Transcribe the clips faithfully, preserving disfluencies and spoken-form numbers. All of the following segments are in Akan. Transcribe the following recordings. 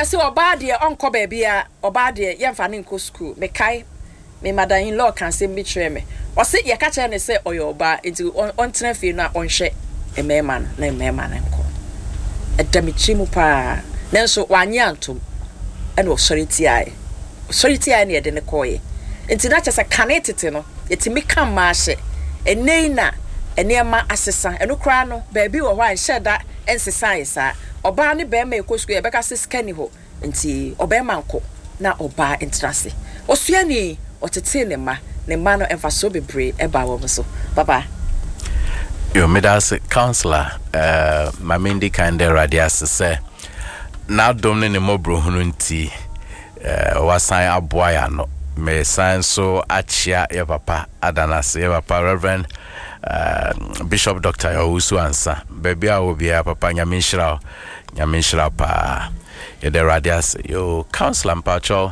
say oba de onko baby a oba de yemfa ne nko school me kai me madan in law kan say me tire me o say ye ka kire ne say oyo oba enti on tena fie no a onhwe emema no na emema na nko edamichi mu pa nanso wanye antom ene o sorry ti ai sorry ti ai ne de ne koye enti na chese kanetete no yetimi kan ma hye enei na enema asesa eno kra no baby wo hwan sheda ensesa isa oba ne be ma ekosku ye beka se skani ho enti oba ma nko na oba entrase osua ni otete ne ma ne ma no emfa so bebre eba wo so baba yo medas counselor uh mamindi kande radias se na domne ne mobro hunu nti uh wasan aboya no me san so achia ye papa adanas ye papa Reverend uh Bishop Doctor Yowusu Ansa baby a obia papa nyaminshira nyaminshira pa ye de radias yo counselor mpacho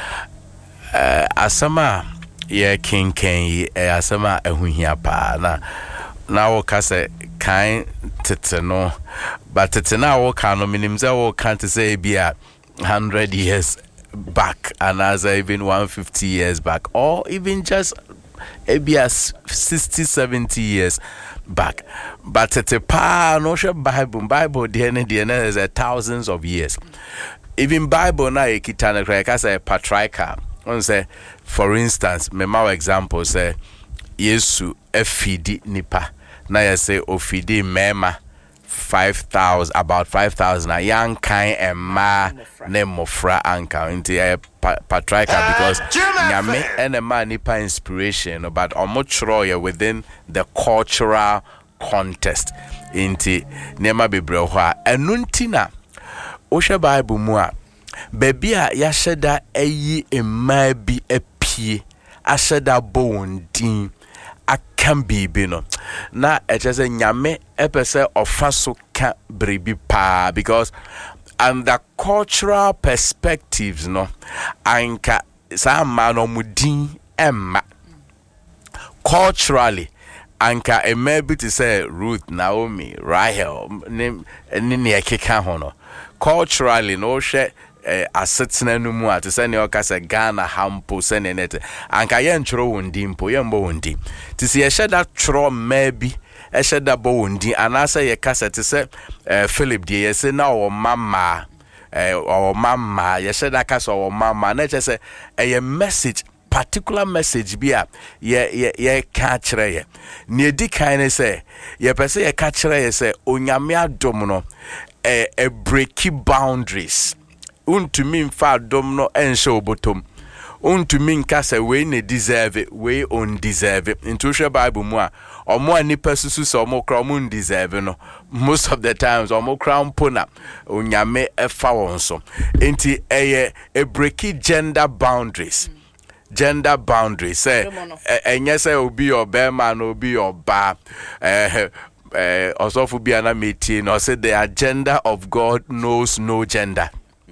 uh asama ye king ken e asama ehuhia pa na na wo ka se kan tete no but tete na wo ka no minim ze wo kan te say bia one hundred years back and as even one hundred fifty years back or even just bia sixty seventy years back but tete pa no sure bible bible de ne de ne is thousands of years even bible na ekita na ka say patriarchal on say for instance me ma example say Yesu efidi nipa na ya say ofidi mema five thousand about five thousand a young kind emma ne mofra anka into a patriarchal because nyame and a man nipa inspiration but omochro within the cultural context into nema bebre ho a enuntina ohwe bible mu a baby a ya sheda eyi emma bi apie a sheda bondin akam bibi no na echese nyame epese ofaso ka bribi pa because and the cultural perspectives no anka sa ma no mudin emma culturally anka e maybe to say Ruth, Naomi, Rahel ni ni ekeka ho no culturally no she eh asetena no mu ate se ne okasa Ghana hampo se ne net anka ye ntworo wondi mpo ye mbo wondi ti se ye sheda tworo maybe e sheda bo wondi anasa ye kasa te se eh, Philip die ye se na o mama eh o mama ye sheda kasa o mama na che se eh, message particular message bia ye ye ye ka kire ye ne di kan ne se ye pese ye ka kire ye se onyame adom no eh, eh breaky boundaries untumi mfa dom no enhye obotom untumi nka se we ne deserve it, we on deserve it. Into the Bible mu a omo ani pesusu se omo kra omo deserve no most of the times omo kra mpona onyame efa won so enti eye e breaky gender boundaries gender boundaries say enye say obi obema na obi oba eh eh osofu bia na metie no say the agenda of God knows no gender.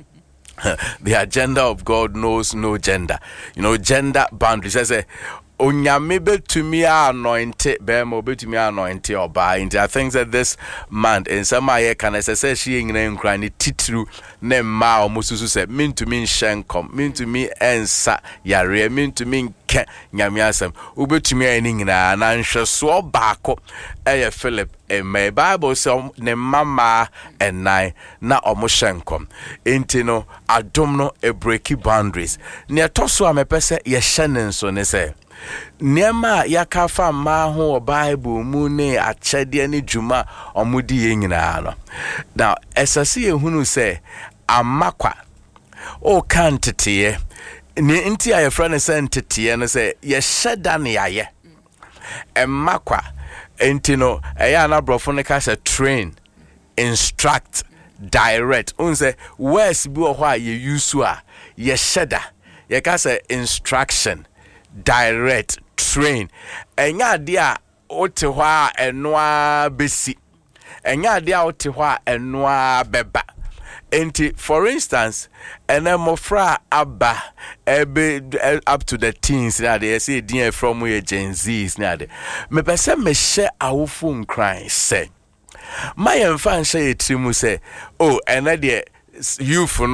The agenda of God knows no gender. You know, gender boundaries. I say, onyame betumi anointed, bema betumi anointed oba. And I think that this man in some way can say she in nkra titru ne ma omususu say mean to me shenkom, mean to me ensa yare, mean to me ke nyame asem. Ubetumi ani nyina na nhweso baako eye Philip. My Bible says ne mama and nine na omo shenkom enti no adom no e breaky boundaries ne toso a mepese ye hyenen so ne se nema yakafa ma ho Bible mu ne achede ne djuma omudi ye nyina no now esase ye hunu se amakwa o kan teteye ne enti aye frane se teteye no se ye hyeda ne aye emakwa enti no eya na brofo ne ka se train instruct direct unse words bi o ho a ye use a ye sheda ye ka se instruction direct train enya de a ote ho a eno a besi enya de a ote ho a eno a beba enti for instance enemofra abba ebe up to the teens na they say din from we Gen Zs na de me pese me hye awofo nkran say my enfan hye etimu say oh ene de youth no